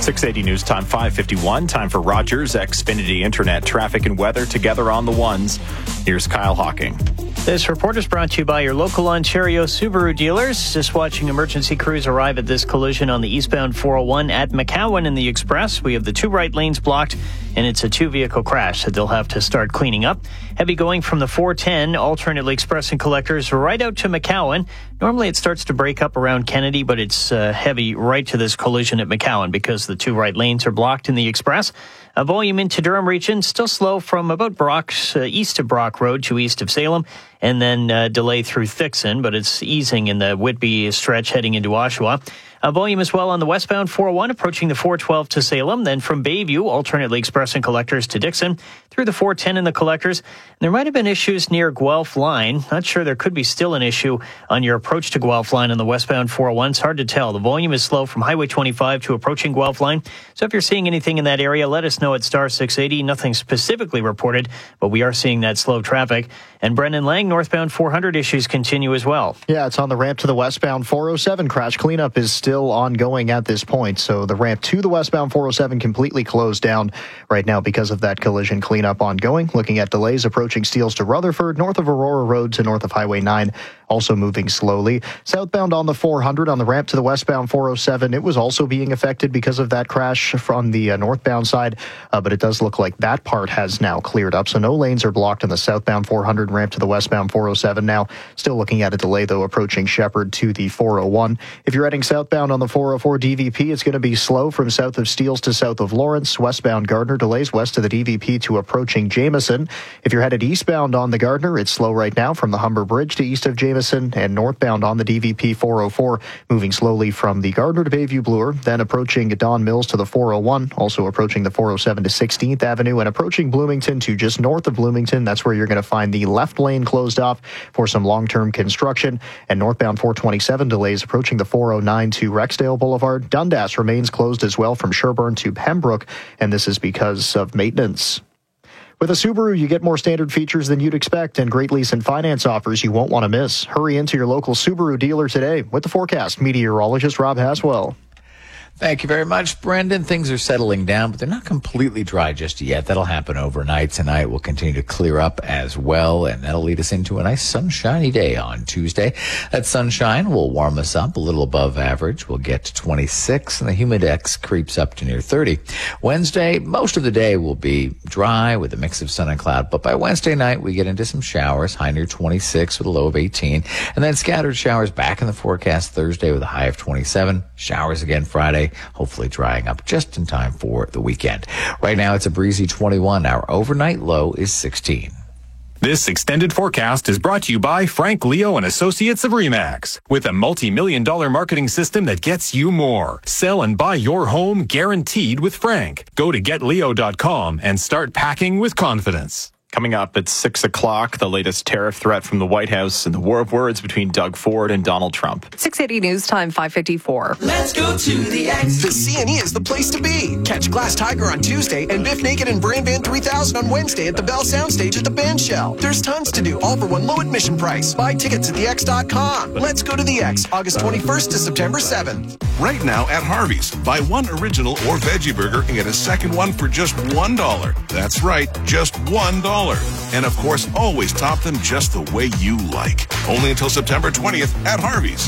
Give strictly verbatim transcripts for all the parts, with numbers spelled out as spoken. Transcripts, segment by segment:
six eighty News Time, five fifty-one. Time for Rogers Xfinity Internet traffic and weather together on the ones. Here's Kyle Hawking. This report is brought to you by your local Ontario Subaru dealers. Just watching emergency crews arrive at this collision on the eastbound four oh one at McCowan in the Express. We have the two right lanes blocked, and it's a two-vehicle crash that they'll have to start cleaning up. Heavy going from the four ten, alternately Express and Collectors, right out to McCowan. Normally it starts to break up around Kennedy, but it's uh, heavy right to this collision at McCowan because the two right lanes are blocked in the Express. A volume into Durham region, still slow from about Brock's, uh, east of Brock Road to east of Salem, and then uh, delay through Thixon, but it's easing in the Whitby stretch heading into Oshawa. A volume as well on the westbound four oh one approaching the four twelve to Salem, then from Bayview, alternately Express and Collectors to Dixon, through the four ten in the Collectors. And there might have been issues near Guelph Line. Not sure, there could be still an issue on your approach to Guelph Line on the westbound four oh one. It's hard to tell. The volume is slow from Highway twenty-five to approaching Guelph Line. So if you're seeing anything in that area, let us know at star six eighty. Nothing specifically reported, but we are seeing that slow traffic. And Brendan Lang, northbound four hundred issues continue as well. Yeah, it's on the ramp to the westbound four oh seven. Crash cleanup is still ongoing at this point. So the ramp to the westbound four oh seven completely closed down right now because of that collision cleanup ongoing. Looking at delays approaching Steeles to Rutherford, north of Aurora Road to north of Highway nine, also moving slowly. Southbound on the four hundred on the ramp to the westbound four oh seven, it was also being affected because of that crash from the uh, northbound side, uh, but it does look like that part has now cleared up. So no lanes are blocked on the southbound four hundred ramp to the westbound four oh seven now. Still looking at a delay, though, approaching Shepherd to the four oh one. If you're heading southbound on the four oh four D V P, it's going to be slow from south of Steeles to south of Lawrence. Westbound Gardner delays west of the D V P to approaching Jameson. If you're headed eastbound on the Gardner, it's slow right now from the Humber Bridge to east of Jameson, and northbound on the D V P four oh four, moving slowly from the Gardner to Bayview Bloor, then approaching Don Mills to the four oh one, also approaching the four oh seven to sixteenth Avenue, and approaching Bloomington to just north of Bloomington. That's where you're going to find the left lane closed off for some long-term construction, and northbound four twenty-seven delays approaching the four oh nine to Rexdale Boulevard. Dundas remains closed as well from Sherbourne to Pembroke, and this is because of maintenance. With a Subaru, you get more standard features than you'd expect and great lease and finance offers you won't want to miss. Hurry into your local Subaru dealer today. With the forecast, meteorologist Rob Haswell. Thank you very much, Brendan. Things are settling down, but they're not completely dry just yet. That'll happen overnight. Tonight will continue to clear up as well, and that'll lead us into a nice sunshiny day on Tuesday. That sunshine will warm us up a little above average. We'll get to twenty-six, and the humidex creeps up to near thirty. Wednesday, most of the day will be dry with a mix of sun and cloud, but by Wednesday night, we get into some showers, high near twenty-six with a low of eighteen, and then scattered showers back in the forecast Thursday with a high of twenty-seven. Showers again Friday, hopefully drying up just in time for the weekend. Right now, it's a breezy twenty-one. Our overnight low is sixteen. This extended forecast is brought to you by Frank Leo and Associates of RE/MAX. With a multi-million dollar marketing system that gets you more. Sell and buy your home guaranteed with Frank. Go to get leo dot com and start packing with confidence. Coming up at six o'clock, the latest tariff threat from the White House and the war of words between Doug Ford and Donald Trump. six eighty News Time, five fifty-four. Let's go to the X. The C and E is the place to be. Catch Glass Tiger on Tuesday and Biff Naked and Brain Band three thousand on Wednesday at the Bell Soundstage at the Band Shell. There's tons to do, all for one low admission price. Buy tickets at the x dot com. Let's go to the X, August twenty-first to September seventh. Right now at Harvey's, buy one original or veggie burger and get a second one for just one dollar. That's right, just one dollar. And of course, always top them just the way you like. Only until September twentieth at Harvey's.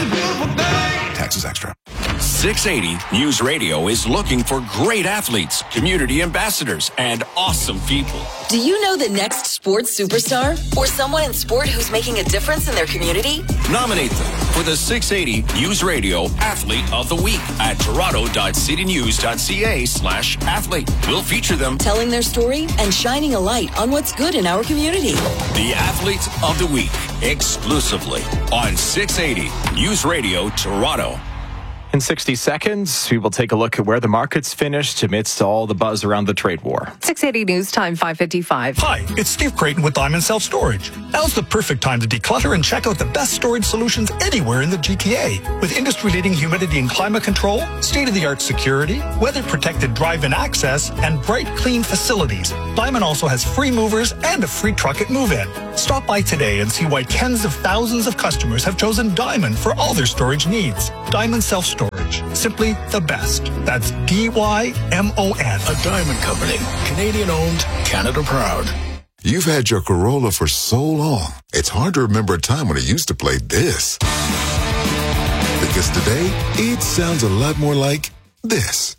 Taxes extra. six eighty News Radio is looking for great athletes, community ambassadors, and awesome people. Do you know the next sports superstar? Or someone in sport who's making a difference in their community? Nominate them for the six eighty News Radio Athlete of the Week at toronto dot city news dot c a slash athlete. We'll feature them telling their story and shining a light on what's good in our community. The Athlete of the Week, exclusively on six eighty News Radio Toronto. In sixty seconds, we will take a look at where the markets finished amidst all the buzz around the trade war. six eighty News Time, five fifty-five. Hi, it's Steve Creighton with Diamond Self Storage. Now's the perfect time to declutter and check out the best storage solutions anywhere in the G T A. With industry-leading humidity and climate control, state-of-the-art security, weather-protected drive-in access, and bright, clean facilities, Diamond also has free movers and a free truck at move-in. Stop by today and see why tens of thousands of customers have chosen Diamond for all their storage needs. Diamond Self Storage. Storage. Simply the best. That's D Y M O N. A Diamond Company. Canadian owned, Canada proud. You've had your Corolla for so long, it's hard to remember a time when it used to play this. Because today, it sounds a lot more like this.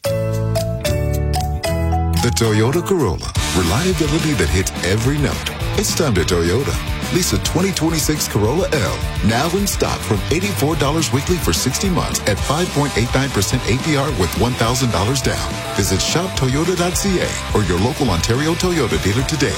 The Toyota Corolla. Reliability that hits every note. It's time to Toyota. Lease a twenty twenty-six Corolla L. Now in stock from eighty-four dollars weekly for sixty months at five point eight nine percent A P R with one thousand dollars down. Visit shop toyota dot c a or your local Ontario Toyota dealer today.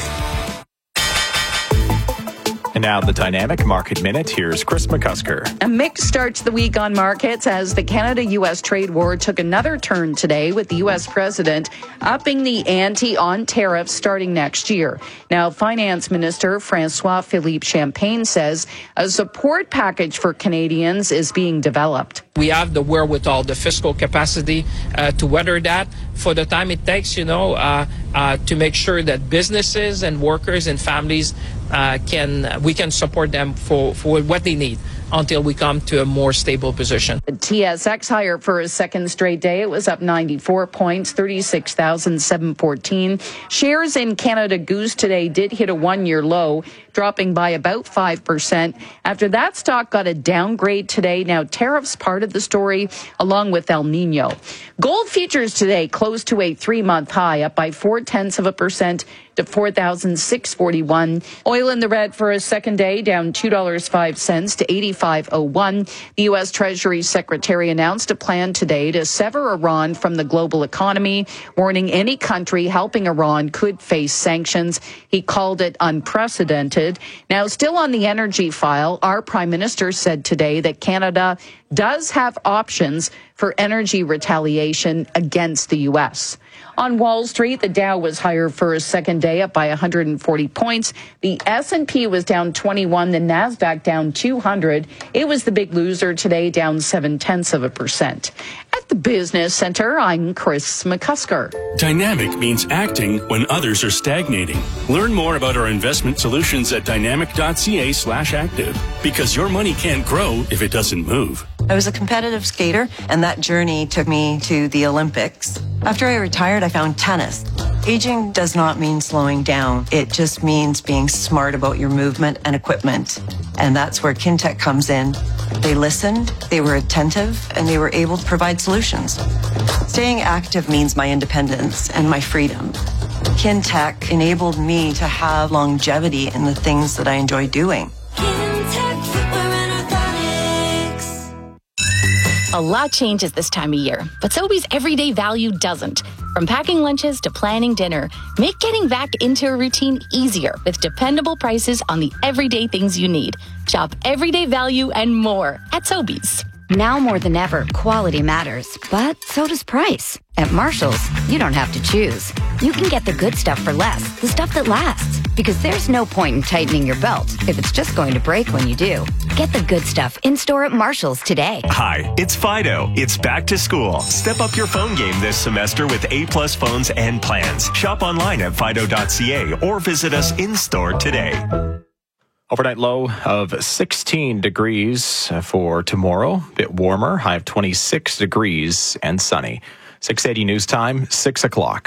And now the Dynamic Market Minute. Here's Chris McCusker. A mixed start to the week on markets as the Canada-U S trade war took another turn today with the U S president upping the ante on tariffs starting next year. Now, Finance Minister François-Philippe Champagne says a support package for Canadians is being developed. We have the wherewithal, the fiscal capacity uh, to weather that for the time it takes, you know, uh, uh, to make sure that businesses and workers and families uh, can, we can support them for, for what they need until we come to a more stable position. The T S X higher for a second straight day. It was up ninety-four points, thirty-six thousand seven hundred fourteen. Shares in Canada Goose today did hit a one-year low, dropping by about five percent. After that, stock got a downgrade today. Now, tariffs part of the story, along with El Nino. Gold futures today close to a three-month high, up by four-tenths of a percent to four thousand six hundred forty-one. Oil in the red for a second day, down two dollars and five cents to eighty-five oh one. The U S Treasury Secretary announced a plan today to sever Iran from the global economy, warning any country helping Iran could face sanctions. He called it unprecedented. Now, still on the energy file, our Prime Minister said today that Canada does have options for energy retaliation against the U S. On Wall Street, the Dow was higher for a second day, up by one hundred forty points. The S and P was down twenty-one, the Nasdaq down two hundred. It was the big loser today, down seven-tenths of a percent. At the Business Center, I'm Chris McCusker. Dynamic means acting when others are stagnating. Learn more about our investment solutions at dynamic.ca slash active. Because your money can't grow if it doesn't move. I was a competitive skater, and that journey took me to the Olympics. After I retired, I found tennis. Aging does not mean slowing down. It just means being smart about your movement and equipment. And that's where Kintec comes in. They listened, they were attentive, and they were able to provide solutions. Staying active means my independence and my freedom. Kintec enabled me to have longevity in the things that I enjoy doing. A lot changes this time of year, but Sobeys Everyday Value doesn't. From packing lunches to planning dinner, make getting back into a routine easier with dependable prices on the everyday things you need. Shop Everyday Value and more at Sobeys. Now more than ever, quality matters, but so does price. At Marshall's, you don't have to choose. You can get the good stuff for less, the stuff that lasts. Because there's no point in tightening your belt if it's just going to break when you do. Get the good stuff in-store at Marshall's today. Hi, it's Fido. It's back to school. Step up your phone game this semester with A-plus phones and plans. Shop online at fido dot c a or visit us in-store today. Overnight low of sixteen degrees for tomorrow. A bit warmer, high of twenty-six degrees and sunny. six eighty news time, six o'clock.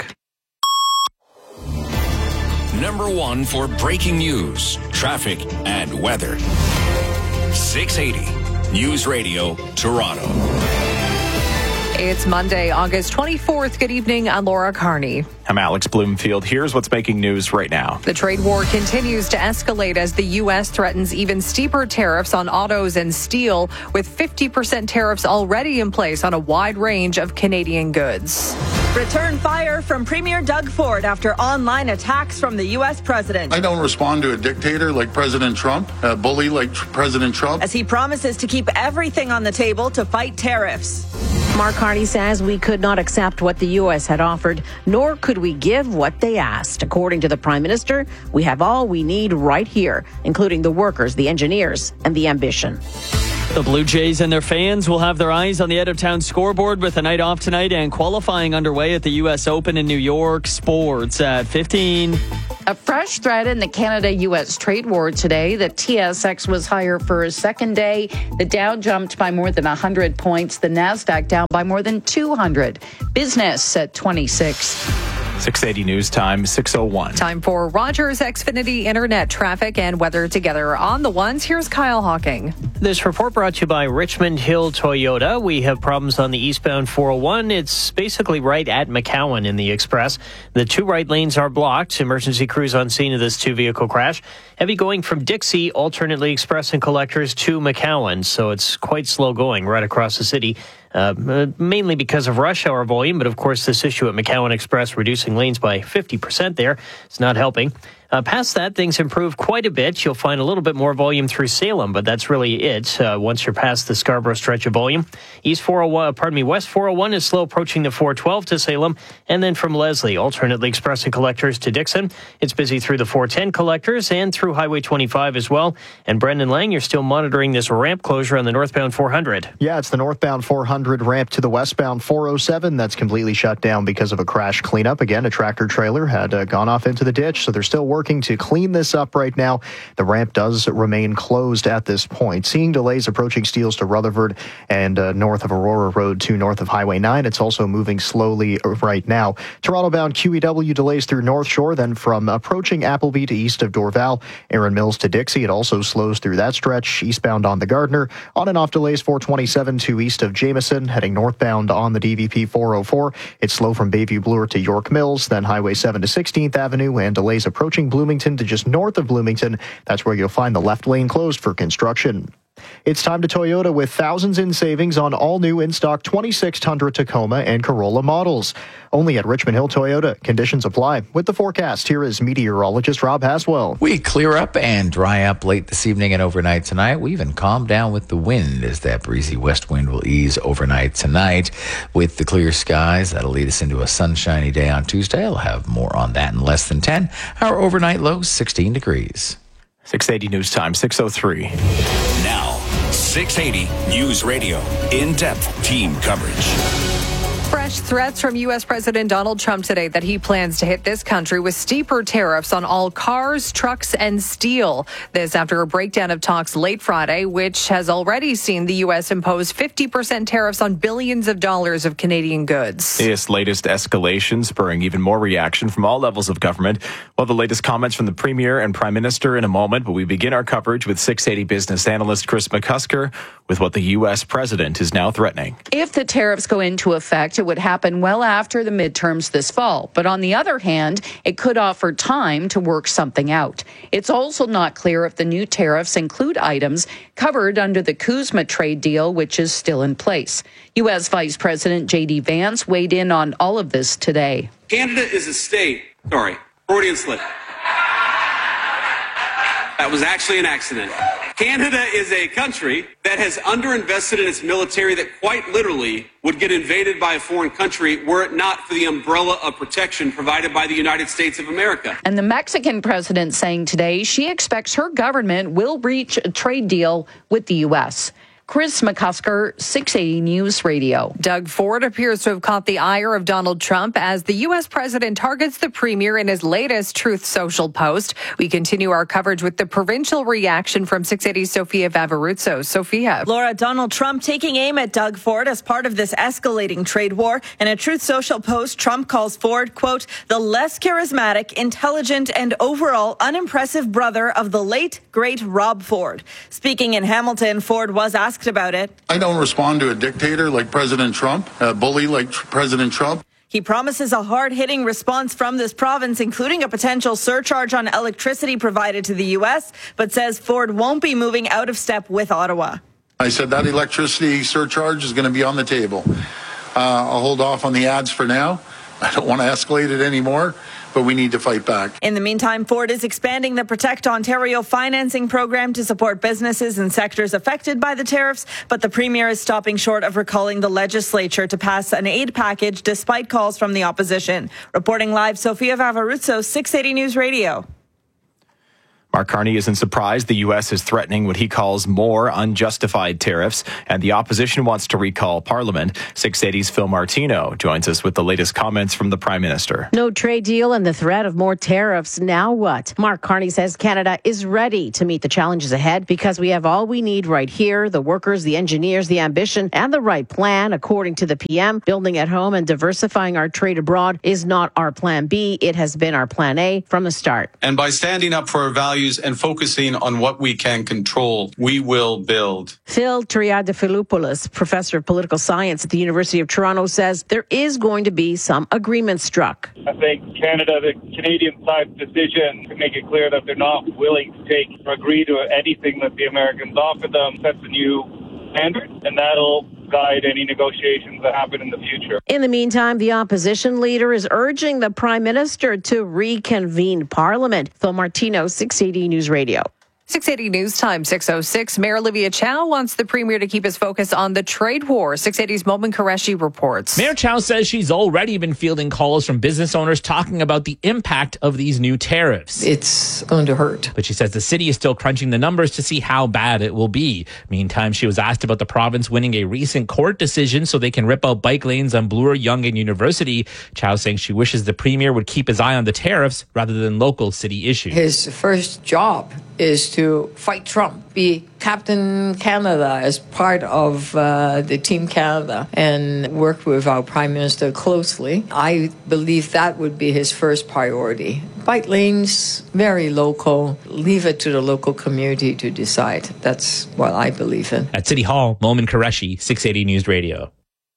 Number one for breaking news, traffic, and weather. six eighty News Radio, Toronto. It's Monday, August twenty-fourth. Good evening. I'm Laura Carney. I'm Alex Bloomfield. Here's what's making news right now. The trade war continues to escalate as the U S threatens even steeper tariffs on autos and steel, with fifty percent tariffs already in place on a wide range of Canadian goods. Return fire from Premier Doug Ford after online attacks from the U S president. I don't respond to a dictator like President Trump, a bully like President Trump. As he promises to keep everything on the table to fight tariffs. Mark Carney says we could not accept what the U S had offered, nor could we give what they asked. According to the Prime Minister, we have all we need right here, including the workers, the engineers, and the ambition. The Blue Jays and their fans will have their eyes on the out-of-town scoreboard with a night off tonight and qualifying underway at the U S Open in New York. Sports at fifteen. A fresh threat in the Canada-U S trade war today. The T S X was higher for a second day. The Dow jumped by more than one hundred points. The NASDAQ down by more than two hundred. Business at twenty-six. six eighty News Time, six oh one. Time for Rogers Xfinity Internet traffic and weather together on the ones. Here's Kyle Hawking. This report brought to you by Richmond Hill Toyota. We have problems on the eastbound four oh one. It's basically right at McCowan in the express. The two right lanes are blocked. Emergency crews on scene of this two-vehicle crash. Heavy going from Dixie, alternately express and collectors to McCowan. So it's quite slow going right across the city. Uh, mainly because of rush hour volume, but of course this issue at McCowan Express reducing lanes by fifty percent there is not helping. Uh, past that, things improve quite a bit. You'll find a little bit more volume through Salem, but that's really it uh, once you're past the Scarborough stretch of volume. East four oh one, pardon me, West four oh one is slow approaching the four twelve to Salem, and then from Leslie, alternately express and collectors to Dixon. It's busy through the four ten collectors and through Highway twenty-five as well. And Brendan Lang, you're still monitoring this ramp closure on the northbound four hundred. Yeah, it's the northbound four hundred ramp to the westbound four oh seven that's completely shut down because of a crash cleanup. Again, a tractor trailer had uh, gone off into the ditch, so they're still working to clean this up right now. The ramp does remain closed at this point. Seeing delays approaching Steeles to Rutherford and uh, north of Aurora Road to north of Highway nine. It's also moving slowly right now. Toronto-bound Q E W delays through North Shore, then from approaching Appleby to east of Dorval, Erin Mills to Dixie. It also slows through that stretch. Eastbound on the Gardner. On and off delays four twenty-seven to east of Jameson. Heading northbound on the D V P four oh four. It's slow from Bayview Bloor to York Mills, then Highway seven to sixteenth Avenue, and delays approaching Bloomington to just north of Bloomington. That's where you'll find the left lane closed for construction. It's time to Toyota with thousands in savings on all new in-stock twenty-six Tundra, Tacoma, and Corolla models. Only at Richmond Hill Toyota. Conditions apply. With the forecast, here is meteorologist Rob Haswell. We clear up and dry up late this evening and overnight tonight. We even calm down with the wind as that breezy west wind will ease overnight tonight. With the clear skies, that'll lead us into a sunshiny day on Tuesday. I'll have more on that in less than ten. Our overnight low, sixteen degrees. six eighty News Time, six oh three. Now, six eighty News Radio. In-depth team coverage. Fresh threats from U S. President Donald Trump today that he plans to hit this country with steeper tariffs on all cars, trucks, and steel. This after a breakdown of talks late Friday, which has already seen the U S impose fifty percent tariffs on billions of dollars of Canadian goods. This latest escalation spurring even more reaction from all levels of government. Well, the latest comments from the Premier and Prime Minister in a moment, but we begin our coverage with six eighty business analyst Chris McCusker with what the U S. President is now threatening. If the tariffs go into effect, it would happen well after the midterms this fall. But on the other hand, it could offer time to work something out. It's also not clear if the new tariffs include items covered under the CUSMA trade deal, which is still in place. U S. Vice President J D. Vance weighed in on all of this today. Canada is a state. Sorry, Freudian slip. That was actually an accident. Canada is a country that has underinvested in its military that quite literally would get invaded by a foreign country were it not for the umbrella of protection provided by the United States of America. And the Mexican president saying today she expects her government will reach a trade deal with the U S. Chris McCusker, six eighty News Radio. Doug Ford appears to have caught the ire of Donald Trump as the U S president targets the premier in his latest Truth Social post. We continue our coverage with the provincial reaction from six eighty's Sophia Vavaruzzo. Sophia. Laura, Donald Trump taking aim at Doug Ford as part of this escalating trade war. In a Truth Social post, Trump calls Ford, quote, the less charismatic, intelligent, and overall unimpressive brother of the late, great Rob Ford. Speaking in Hamilton, Ford was asked about it. I don't respond to a dictator like President Trump, a bully like President Trump. He promises a hard-hitting response from this province, including a potential surcharge on electricity provided to the U S, but says Ford won't be moving out of step with Ottawa. I said that electricity surcharge is going to be on the table. Uh, I'll hold off on the ads for now. I don't want to escalate it anymore, but we need to fight back. In the meantime, Ford is expanding the Protect Ontario financing program to support businesses and sectors affected by the tariffs, but the Premier is stopping short of recalling the legislature to pass an aid package despite calls from the opposition. Reporting live, Sophia Vavaruzzo, six eighty News Radio. Mark Carney isn't surprised the U S is threatening what he calls more unjustified tariffs, and the opposition wants to recall Parliament. six eighty's Phil Martino joins us with the latest comments from the Prime Minister. No trade deal and the threat of more tariffs. Now what? Mark Carney says Canada is ready to meet the challenges ahead because we have all we need right here, the workers, the engineers, the ambition, and the right plan. According to the P M, building at home and diversifying our trade abroad is not our plan B. It has been our plan A from the start. And by standing up for our values and focusing on what we can control, we will build. Phil Triadopoulos, professor of political science at the University of Toronto, says there is going to be some agreement struck. I think Canada, the Canadian side's decision to make it clear that they're not willing to take or agree to anything that the Americans offer them sets a new standard, and that'll guide any negotiations that happen in the future. In the meantime, the opposition leader is urging the Prime Minister to reconvene Parliament. Phil Martino, six eighty News Radio. six eighty News Time, six oh six. Mayor Olivia Chow wants the Premier to keep his focus on the trade war. six eighty's Momin Qureshi reports. Mayor Chow says she's already been fielding calls from business owners talking about the impact of these new tariffs. It's going to hurt. But she says the city is still crunching the numbers to see how bad it will be. Meantime, she was asked about the province winning a recent court decision so they can rip out bike lanes on Bloor-Yonge University. Chow saying she wishes the Premier would keep his eye on the tariffs rather than local city issues. His first job is to fight Trump, be Captain Canada as part of uh, the Team Canada, and work with our Prime Minister closely. I believe that would be his first priority. Bike lanes, very local. Leave it to the local community to decide. That's what I believe in. At City Hall, Momin Qureshi, six eighty News Radio.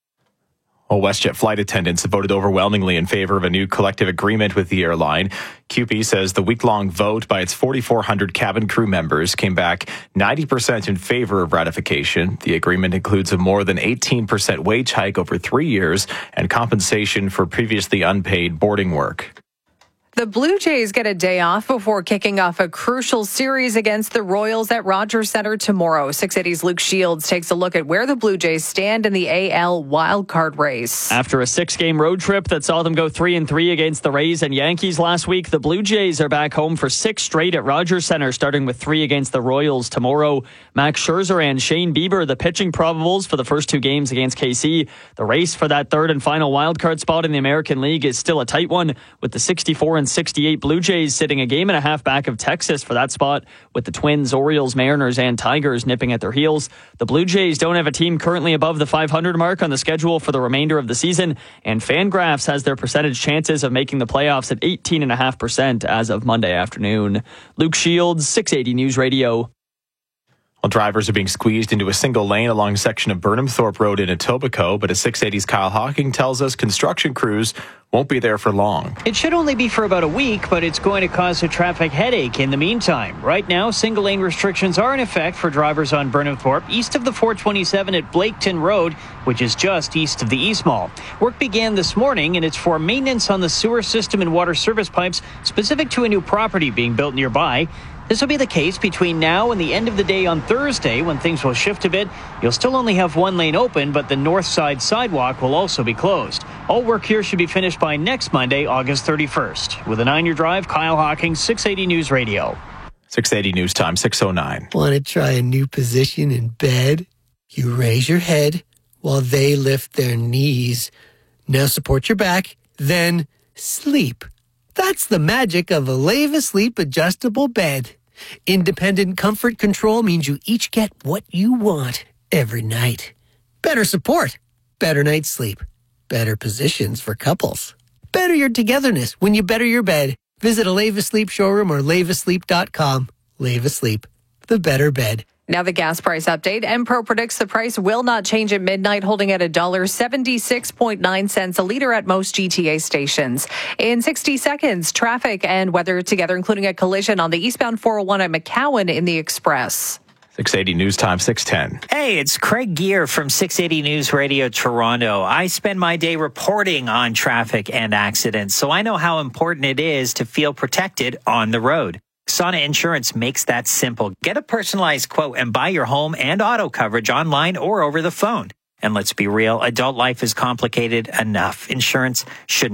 Well, WestJet flight attendants have voted overwhelmingly in favor of a new collective agreement with the airline. C U P E says the week-long vote by its forty-four hundred cabin crew members came back ninety percent in favor of ratification. The agreement includes a more than eighteen percent wage hike over three years and compensation for previously unpaid boarding work. The Blue Jays get a day off before kicking off a crucial series against the Royals at Rogers Centre tomorrow. six eighty's Luke Shields takes a look at where the Blue Jays stand in the A L wildcard race. After a six-game road trip that saw them go three and three against the Rays and Yankees last week, the Blue Jays are back home for six straight at Rogers Centre, starting with three against the Royals tomorrow. Max Scherzer and Shane Bieber, the pitching probables for the first two games against K C. The race for that third and final wildcard spot in the American League is still a tight one, with the sixty-four and sixty-eight Blue Jays sitting a game and a half back of Texas for that spot, with the Twins, Orioles, Mariners, and Tigers nipping at their heels. The Blue Jays don't have a team currently above the five hundred mark on the schedule for the remainder of the season, and Fangraphs has their percentage chances of making the playoffs at eighteen point five percent as of Monday afternoon. Luke Shields, six eighty News Radio. Well, drivers are being squeezed into a single lane along a section of Burnhamthorpe Road in Etobicoke, but as six eighty's Kyle Hawking tells us, construction crews won't be there for long. It should only be for about a week, but it's going to cause a traffic headache in the meantime. Right now, single lane restrictions are in effect for drivers on Burnhamthorpe east of the four twenty-seven at Blaketon Road, which is just east of the East Mall. Work began this morning, and it's for maintenance on the sewer system and water service pipes specific to a new property being built nearby. This will be the case between now and the end of the day on Thursday, when things will shift a bit. You'll still only have one lane open, but the north side sidewalk will also be closed. All work here should be finished by next Monday, August thirty-first. With a nine-year drive, Kyle Hawking, six eighty News Radio. six eighty News Time, six oh nine. Want to try a new position in bed? You raise your head while they lift their knees. Now support your back, then sleep. That's the magic of a Leva Sleep adjustable bed. Independent comfort control means you each get what you want every night. Better support, better night's sleep, better positions for couples. Better your togetherness when you better your bed. Visit a Leva Sleep showroom or leva sleep dot com. Leva Sleep, the better bed. Now the gas price update. Enpro predicts the price will not change at midnight, holding at one dollar seventy-six point nine cents a liter at most G T A stations. In sixty seconds, traffic and weather together, including a collision on the eastbound four oh one at McCowan in the Express. six eighty News Time, six ten. Hey, it's Craig Gear from six eighty News Radio Toronto. I spend my day reporting on traffic and accidents, so I know how important it is to feel protected on the road. Sana Insurance makes that simple. Get a personalized quote and buy your home and auto coverage online or over the phone. And let's be real, adult life is complicated enough. Insurance shouldn't be.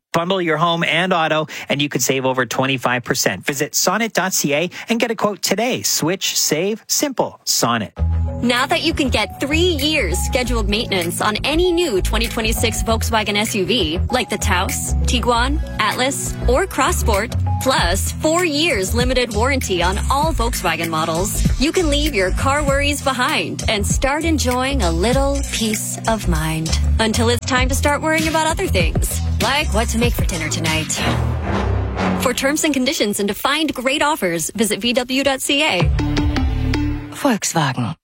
Bundle your home and auto, and you could save over twenty-five percent. Visit sonnet dot c a and get a quote today. Switch, save, simple. Sonnet. Now that you can get three years scheduled maintenance on any new twenty twenty-six Volkswagen S U V, like the Taos, Tiguan, Atlas, or Crossport, plus four years limited warranty on all Volkswagen models, you can leave your car worries behind and start enjoying a little peace of mind. Until it's time to start worrying about other things, like what to make for dinner tonight. For terms and conditions and to find great offers, visit v w dot c a. Volkswagen.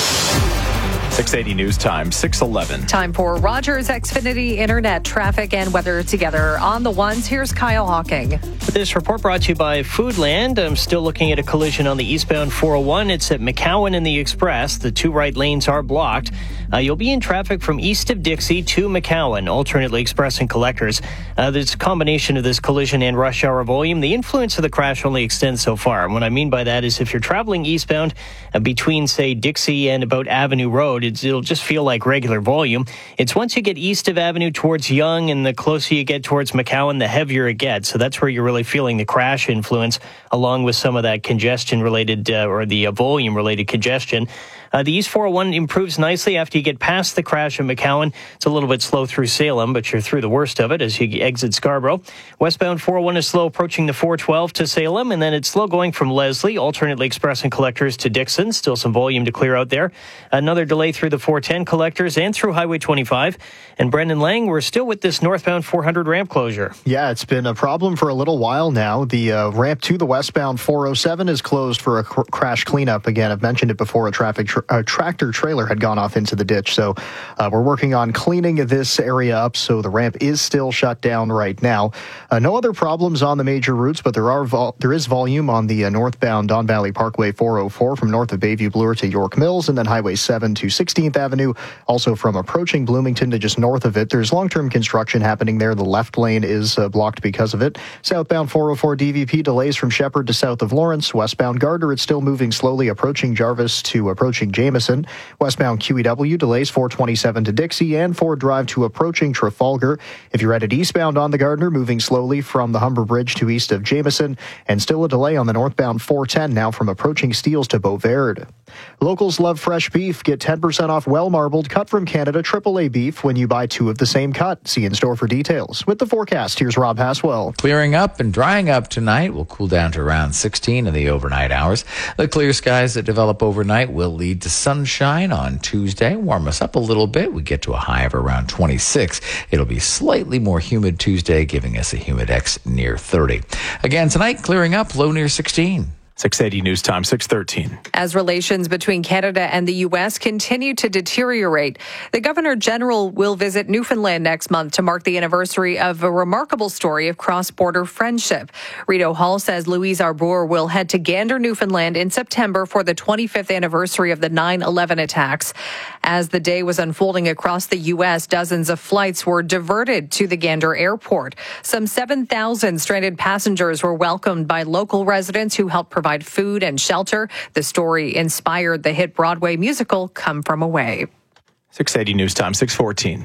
six eighty News Time, six eleven. Time for Rogers Xfinity Internet traffic and weather together on the ones. Here's Kyle Hawking. This report brought to you by Foodland. I'm still looking at a collision on the eastbound four oh one. It's at McCowan and the Express. The two right lanes are blocked. Uh, you'll be in traffic from east of Dixie to McCowan, alternately Express and Collectors. Uh, there's a combination of this collision and rush hour volume. The influence of the crash only extends so far. And what I mean by that is if you're traveling eastbound uh, between, say, Dixie and about Avenue Road, it's, it'll just feel like regular volume. It's once you get east of Avenue towards Yonge, and the closer you get towards McCowan, the heavier it gets. So that's where you're really feeling the crash influence, along with some of that congestion-related uh, or the uh, volume-related congestion. Uh, the East four oh one improves nicely after you get past the crash at McCowan. It's a little bit slow through Salem, but you're through the worst of it as you exit Scarborough. Westbound four oh one is slow approaching the four twelve to Salem, and then it's slow going from Leslie, alternately Express and Collectors to Dixon. Still some volume to clear out there. Another delay through the four ten Collectors and through Highway twenty-five. And Brendan Lang, we're still with this northbound four hundred ramp closure. Yeah, it's been a problem for a little while now. The uh, ramp to the westbound four oh seven is closed for a cr- crash cleanup. Again, I've mentioned it before, a traffic tr- a tractor trailer had gone off into the ditch. So uh, we're working on cleaning this area up, so the ramp is still shut down right now. Uh, no other problems on the major routes, but there are vol- there is volume on the uh, northbound Don Valley Parkway four oh four from north of Bayview Bloor to York Mills, and then Highway seven to sixteenth Avenue. Also from approaching Bloomington to just north of it, there's long-term construction happening there. The left lane is uh, blocked because of it. Southbound four oh four D V P delays from Shepherd to south of Lawrence. Westbound Gardner, it's still moving slowly approaching Jarvis to approaching Jameson. Westbound Q E W delays four twenty-seven to Dixie and Ford Drive to approaching Trafalgar. If you're headed eastbound on the Gardner, moving slowly from the Humber Bridge to east of Jameson, and still a delay on the northbound four ten now from approaching Steeles to Beauverde. Locals love fresh beef. Get ten percent off well-marbled, cut from Canada triple A beef when you buy two of the same cut. See in store for details. With the forecast, here's Rob Haswell. Clearing up and drying up tonight. Will cool down to around sixteen in the overnight hours. The clear skies that develop overnight will lead to sunshine on Tuesday. Warm us up a little bit. We get to a high of around twenty-six. It'll be slightly more humid Tuesday, giving us a humidex near thirty. Again, tonight, clearing up, low near sixteen. six eighty News Time, six thirteen. As relations between Canada and the U S continue to deteriorate, the Governor General will visit Newfoundland next month to mark the anniversary of a remarkable story of cross-border friendship. Rito Hall says Louise Arbour will head to Gander, Newfoundland in September for the twenty-fifth anniversary of the nine eleven attacks. As the day was unfolding across the U S, dozens of flights were diverted to the Gander airport. Some seven thousand stranded passengers were welcomed by local residents who helped provide food and shelter. The story inspired the hit Broadway musical Come From Away. six eighty News Time, six fourteen.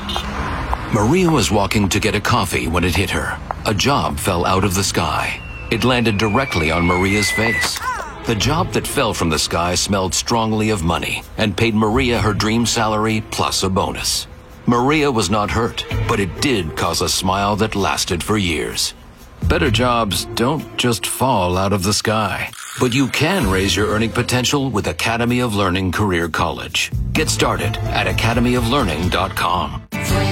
Maria was walking to get a coffee when it hit her. A job fell out of the sky. It landed directly on Maria's face. The job that fell from the sky smelled strongly of money and paid Maria her dream salary plus a bonus. Maria was not hurt, but it did cause a smile that lasted for years. Better jobs don't just fall out of the sky, but you can raise your earning potential with Academy of Learning Career College. Get started at academy of learning dot com.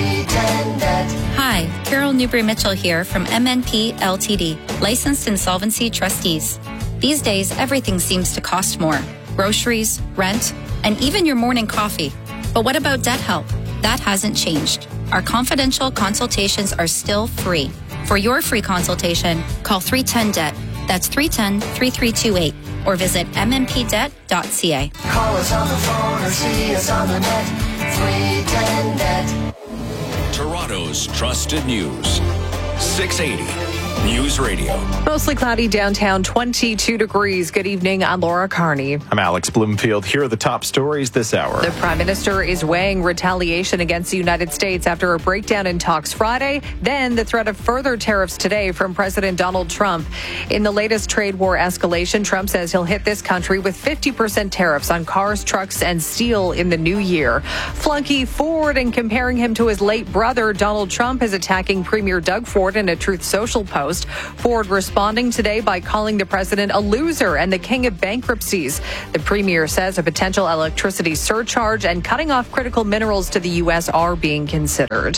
Hi, Carol Newbury-Mitchell here from M N P L T D, licensed insolvency trustees. These days, everything seems to cost more. Groceries, rent, and even your morning coffee. But what about debt help? That hasn't changed. Our confidential consultations are still free. For your free consultation, call three ten debt. That's three one zero, three three two eight. Or visit m n p debt dot c a. Call us on the phone or see us on the net. three ten debt. Toronto's trusted news. six eighty News Radio. Mostly cloudy downtown, twenty-two degrees. Good evening. I'm Laura Carney. I'm Alex Bloomfield. Here are the top stories this hour. The Prime Minister is weighing retaliation against the United States after a breakdown in talks Friday, then the threat of further tariffs today from President Donald Trump. In the latest trade war escalation, Trump says he'll hit this country with fifty percent tariffs on cars, trucks, and steel in the new year. Flunky Ford, and comparing him to his late brother, Donald Trump is attacking Premier Doug Ford in a Truth Social post. Ford responding today by calling the president a loser and the king of bankruptcies. The premier says a potential electricity surcharge and cutting off critical minerals to the U S are being considered.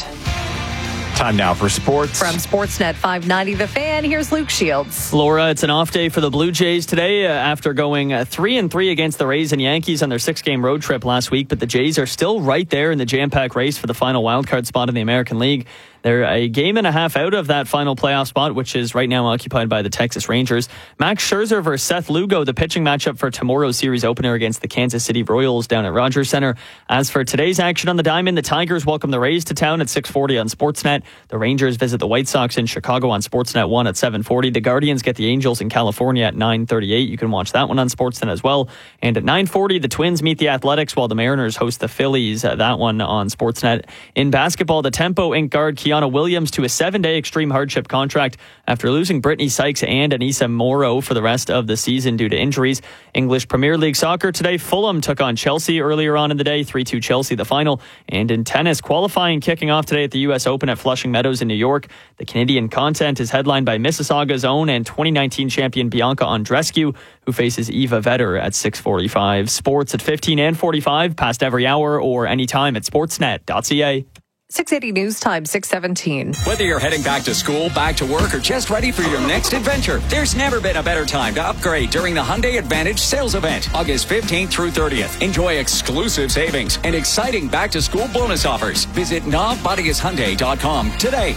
Time now for sports. From Sportsnet five ninety The Fan, here's Luke Shields. Laura, it's an off day for the Blue Jays today uh, after going uh, three and three against the Rays and Yankees on their six-game road trip last week. But the Jays are still right there in the jam-packed race for the final wildcard spot in the American League. They're a game and a half out of that final playoff spot, which is right now occupied by the Texas Rangers. Max Scherzer versus Seth Lugo, the pitching matchup for tomorrow's series opener against the Kansas City Royals down at Rogers Center. As for today's action on the diamond, the Tigers welcome the Rays to town at six forty on Sportsnet. The Rangers visit the White Sox in Chicago on Sportsnet one at seven forty. The Guardians get the Angels in California at nine thirty-eight. You can watch that one on Sportsnet as well. And at nine forty, the Twins meet the Athletics while the Mariners host the Phillies. Uh, that one on Sportsnet. In basketball, the Tempo Incorporated guard Kiana Williams to a seven-day extreme hardship contract after losing Brittany Sykes and Anissa Morrow for the rest of the season due to injuries. English Premier League soccer today, Fulham took on Chelsea earlier on in the day, three two Chelsea the final. And in tennis, qualifying kicking off today at the U S Open at Flushing Meadows in New York. The Canadian content is headlined by Mississauga's own and twenty nineteen champion Bianca Andreescu, who faces Eva Vetter at six forty-five. Sports at fifteen and forty-five, past every hour or anytime at sportsnet dot c a. six eighty News Time, six seventeen. Whether you're heading back to school, back to work, or just ready for your next adventure, there's never been a better time to upgrade during the Hyundai Advantage sales event, August fifteenth through thirtieth. Enjoy exclusive savings and exciting back-to-school bonus offers. Visit nav bodies hyundai dot com today.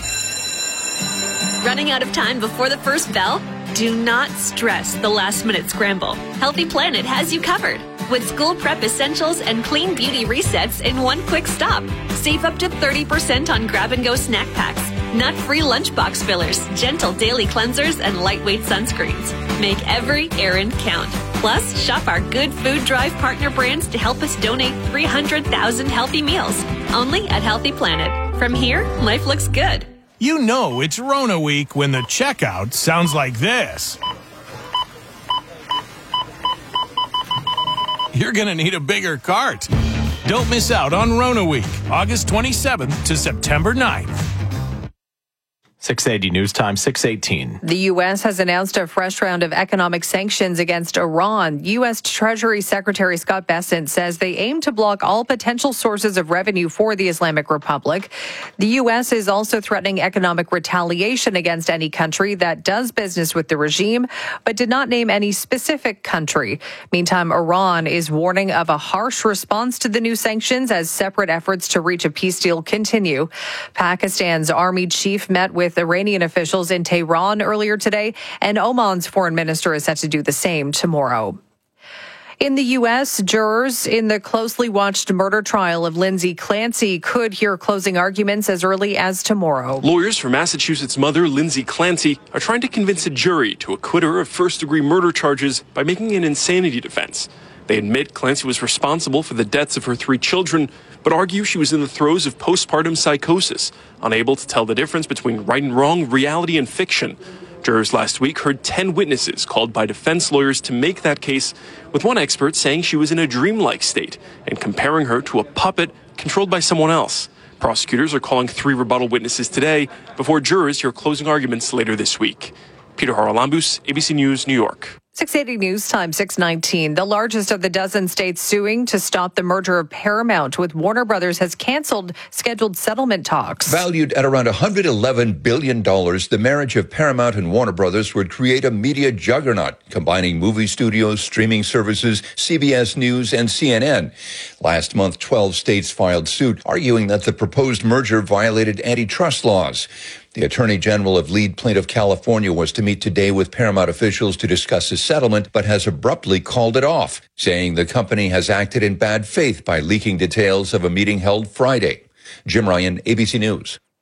Running out of time before the first bell? Do not stress the last-minute scramble. Healthy Planet has you covered with school prep essentials and clean beauty resets in one quick stop. Save up to thirty percent on grab-and-go snack packs, nut-free lunchbox fillers, gentle daily cleansers, and lightweight sunscreens. Make every errand count. Plus, shop our Good Food Drive partner brands to help us donate three hundred thousand healthy meals. Only at Healthy Planet. From here, life looks good. You know it's Rona week when the checkout sounds like this. You're going to need a bigger cart. Don't miss out on Rona week, August twenty-seventh to September ninth. six eighty News Time, six eighteen. The U S has announced a fresh round of economic sanctions against Iran. U S Treasury Secretary Scott Bessent says they aim to block all potential sources of revenue for the Islamic Republic. The U S is also threatening economic retaliation against any country that does business with the regime, but did not name any specific country. Meantime, Iran is warning of a harsh response to the new sanctions as separate efforts to reach a peace deal continue. Pakistan's army chief met with Iranian officials in Tehran earlier today, and Oman's foreign minister is set to do the same tomorrow. In the U S, jurors in the closely watched murder trial of Lindsay Clancy could hear closing arguments as early as tomorrow. Lawyers for Massachusetts mother Lindsay Clancy are trying to convince a jury to acquit her of first-degree murder charges by making an insanity defense. They admit Clancy was responsible for the deaths of her three children, but argue she was in the throes of postpartum psychosis, unable to tell the difference between right and wrong, reality and fiction. Jurors last week heard ten witnesses called by defense lawyers to make that case, with one expert saying she was in a dreamlike state and comparing her to a puppet controlled by someone else. Prosecutors are calling three rebuttal witnesses today before jurors hear closing arguments later this week. Peter Haralambous, A B C News, New York. six eighty News Time, six nineteen. The largest of the dozen states suing to stop the merger of Paramount with Warner Brothers has canceled scheduled settlement talks. Valued at around one hundred eleven billion dollars, the marriage of Paramount and Warner Brothers would create a media juggernaut, combining movie studios, streaming services, C B S News, and C N N. Last month, twelve states filed suit, arguing that the proposed merger violated antitrust laws. The Attorney General of lead plaintiff California was to meet today with Paramount officials to discuss a settlement, but has abruptly called it off, saying the company has acted in bad faith by leaking details of a meeting held Friday. Jim Ryan, A B C News.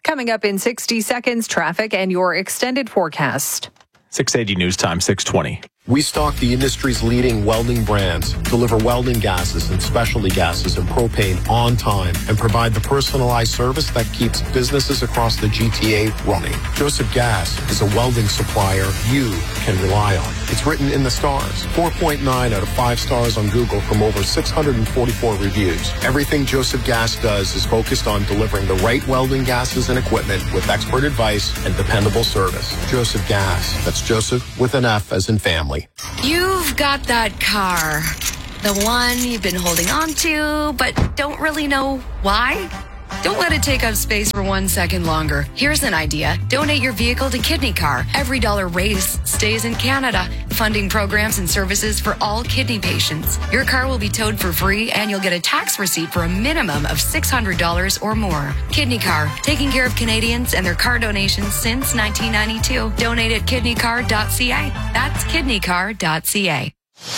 Coming up in sixty seconds, traffic and your extended forecast. six eighty News Time, six twenty. We stock the industry's leading welding brands, deliver welding gases and specialty gases and propane on time, and provide the personalized service that keeps businesses across the G T A running. Joseph Gas is a welding supplier you can rely on. It's written in the stars. four point nine out of five stars on Google from over six hundred forty-four reviews. Everything Joseph Gas does is focused on delivering the right welding gases and equipment with expert advice and dependable service. Joseph Gas. That's Joseph with an F as in family. You've got that car, the one you've been holding on to, but don't really know why. Don't let it take up space for one second longer. Here's an idea. Donate your vehicle to Kidney Car. Every dollar raised stays in Canada, funding programs and services for all kidney patients. Your car will be towed for free, and you'll get a tax receipt for a minimum of six hundred dollars or more. Kidney Car, taking care of Canadians and their car donations since nineteen ninety-two. Donate at kidney car dot c a. That's kidney car dot c a.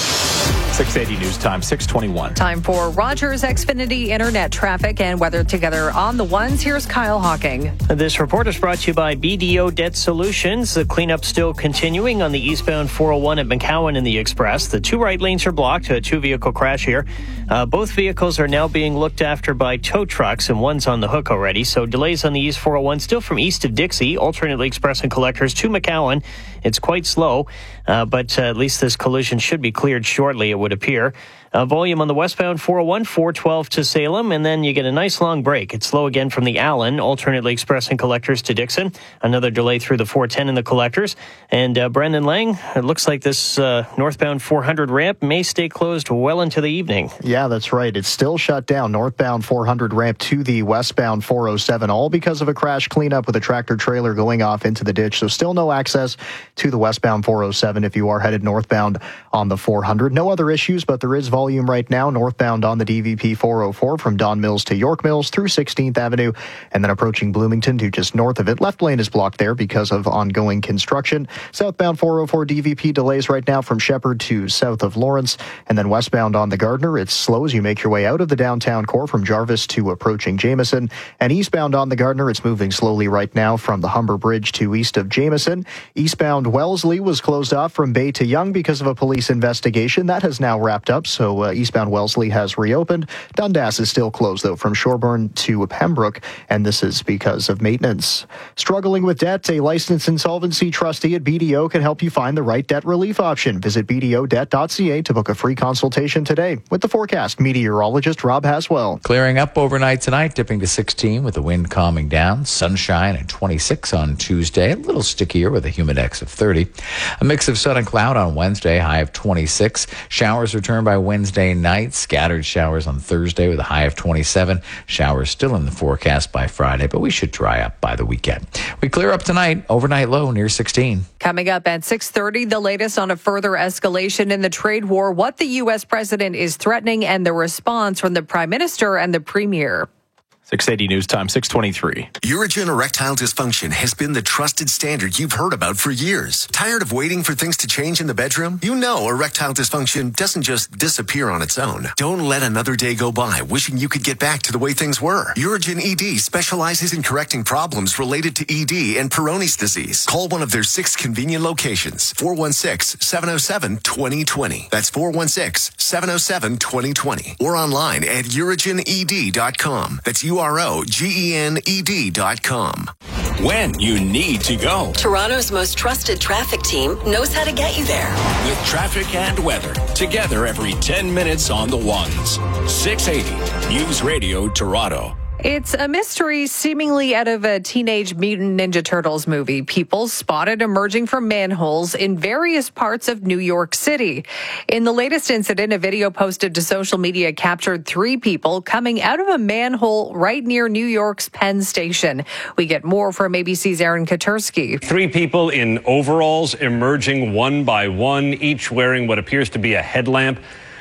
six eighty News Time, six twenty-one. Time for Rogers Xfinity Internet traffic and weather together on the ones. Here's Kyle Hawking. This report is brought to you by B D O Debt Solutions. The cleanup still continuing on the eastbound four oh one at McCowan in the Express. The two right lanes are blocked. A two-vehicle crash here. Uh, both vehicles are now being looked after by tow trucks, and one's on the hook already. So delays on the East four oh one still from east of Dixie, alternately expressing collectors to McCowan. It's quite slow, uh, but uh, at least this collision should be cleared shortly, it would appear. Uh, volume on the westbound four oh one, four twelve to Salem, and then you get a nice long break. It's slow again from the Allen, alternately expressing collectors to Dixon. Another delay through the four ten in the collectors. And uh, Brendan Lang, it looks like this uh, northbound four hundred ramp may stay closed well into the evening. Yeah, that's right. It's still shut down. Northbound four hundred ramp to the westbound four oh seven, all because of a crash cleanup with a tractor trailer going off into the ditch. So still no access to the westbound four oh seven if you are headed northbound on the four hundred. No other issues, but there is volume right now northbound on the D V P four oh four from Don Mills to York Mills through sixteenth Avenue, and then approaching Bloomington to just north of it. Left lane is blocked there because of ongoing construction. Southbound four oh four D V P delays right now from Shepherd to south of Lawrence, and then westbound on the Gardner, it's slow as you make your way out of the downtown core from Jarvis to approaching Jameson, and eastbound on the Gardner, it's moving slowly right now from the Humber Bridge to east of Jameson. Eastbound Wellesley was closed off from Bay to Yonge because of a police investigation. That has now wrapped up, so uh, eastbound Wellesley has reopened. Dundas is still closed, though, from Shoreburn to Pembroke, and this is because of maintenance. Struggling with debt, a licensed insolvency trustee at B D O can help you find the right debt relief option. Visit b d o debt dot c a to book a free consultation today. With the forecast, meteorologist Rob Haswell. Clearing up overnight tonight, dipping to sixteen with the wind calming down. Sunshine at twenty-six on Tuesday. A little stickier with a humidex of thirty. A mix of sun and cloud on Wednesday, high of twenty-six. Showers return by Wednesday night. Scattered showers on Thursday with a high of twenty-seven. Showers still in the forecast by Friday, but we should dry up by the weekend. We clear up tonight. Overnight low near sixteen. Coming up at six thirty, the latest on a further escalation in the trade war, what the U S president is threatening, and the response from the prime minister and the premier. six eighty News Time, six twenty-three. Urigen erectile dysfunction has been the trusted standard you've heard about for years. Tired of waiting for things to change in the bedroom? You know erectile dysfunction doesn't just disappear on its own. Don't let another day go by wishing you could get back to the way things were. Urigen E D specializes in correcting problems related to E D and Peyronie's disease. Call one of their six convenient locations. four one six, seven oh seven, two oh two oh. That's four one six, seven oh seven, two oh two oh. Or online at urigen e d dot com. That's U R O G E N E D dot com. When you need to go. Toronto's most trusted traffic team knows how to get you there. With traffic and weather, together every ten minutes on the ones. six eighty News Radio Toronto. It's a mystery seemingly out of a Teenage Mutant Ninja Turtles movie. People spotted emerging from manholes in various parts of New York City. In the latest incident, a video posted to social media captured three people coming out of a manhole right near New York's Penn Station. We get more from A B C's Aaron Katursky. Three people in overalls emerging one by one, each wearing what appears to be a headlamp.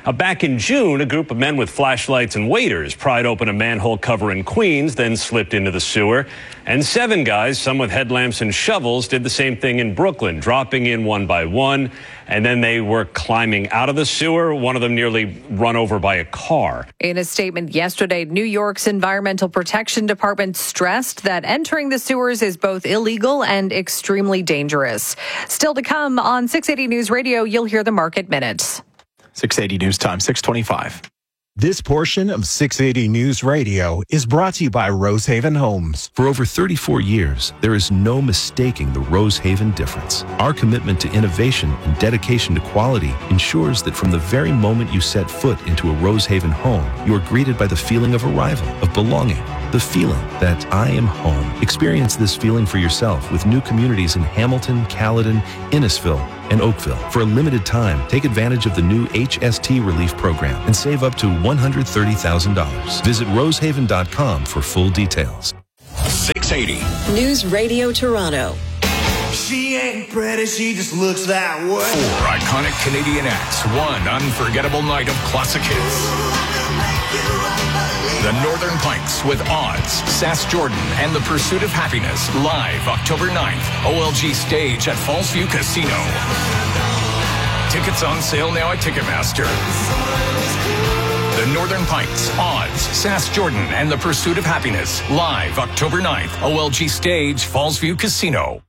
Now, back in June, a group of men with flashlights and waders pried open a manhole cover in Queens, then slipped into the sewer. And seven guys, some with headlamps and shovels, did the same thing in Brooklyn, dropping in one by one. And then they were climbing out of the sewer, one of them nearly run over by a car. In a statement yesterday, New York's Environmental Protection Department stressed that entering the sewers is both illegal and extremely dangerous. Still to come on six eighty News Radio, you'll hear the Market Minutes. six eighty News Time, six twenty-five. This portion of six eighty News Radio is brought to you by Rosehaven Homes. For over thirty-four years, there is no mistaking the Rosehaven difference. Our commitment to innovation and dedication to quality ensures that from the very moment you set foot into a Rosehaven home, you are greeted by the feeling of arrival, of belonging, the feeling that I am home. Experience this feeling for yourself with new communities in Hamilton, Caledon, Innisfil, and Oakville. For a limited time, take advantage of the new H S T relief program and save up to one hundred thirty thousand dollars. Visit rosehaven dot com for full details. six eighty News Radio Toronto. She ain't pretty, she just looks that way. Four iconic Canadian acts, one unforgettable night of classic hits. The Northern Pikes with Odds, Sass Jordan, and The Pursuit of Happiness, live October ninth, O L G Stage at Fallsview Casino. Tickets on sale now at Ticketmaster. The Northern Pikes, Odds, Sass Jordan, and The Pursuit of Happiness, live October ninth, O L G Stage, Fallsview Casino.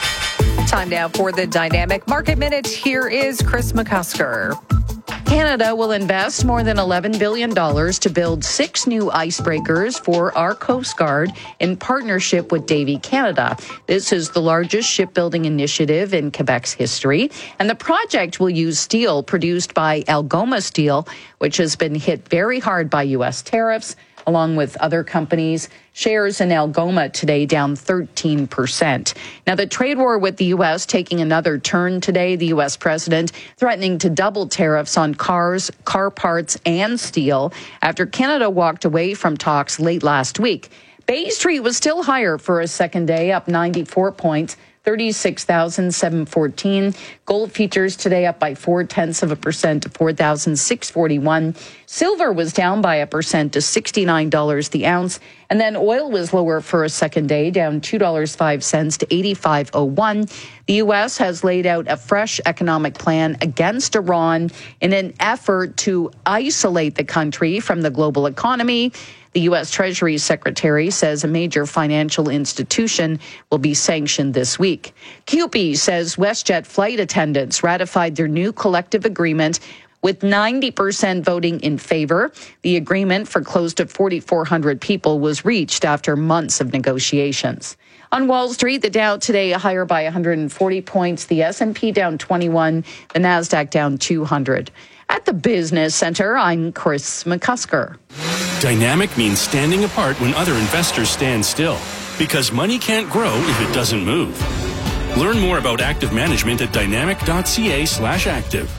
Time now for the Dynamic Market Minute. Here is Chris McCusker. Canada will invest more than eleven billion dollars to build six new icebreakers for our Coast Guard in partnership with Davy Canada. This is the largest shipbuilding initiative in Quebec's history, and the project will use steel produced by Algoma Steel, which has been hit very hard by U S tariffs, along with other companies. Shares in Algoma today down thirteen percent. Now, the trade war with the U S taking another turn today. The U S president threatening to double tariffs on cars, car parts, and steel after Canada walked away from talks late last week. Bay Street was still higher for a second day, up ninety-four points. thirty-six thousand seven hundred fourteen. Gold futures today up by four tenths of a percent to four thousand six hundred forty-one. Silver was down by a percent to sixty-nine dollars the ounce. And then oil was lower for a second day, down two dollars and five cents to eighty-five oh one. The U S has laid out a fresh economic plan against Iran in an effort to isolate the country from the global economy. The U S Treasury Secretary says a major financial institution will be sanctioned this week. C U P E says WestJet flight attendants ratified their new collective agreement with ninety percent voting in favor. The agreement for close to forty-four hundred people was reached after months of negotiations. On Wall Street, the Dow today higher by one hundred forty points, the S and P down twenty-one, the Nasdaq down two hundred. At the Business Center, I'm Chris McCusker. Dynamic means standing apart when other investors stand still, because money can't grow if it doesn't move. Learn more about active management at dynamic.ca slash active.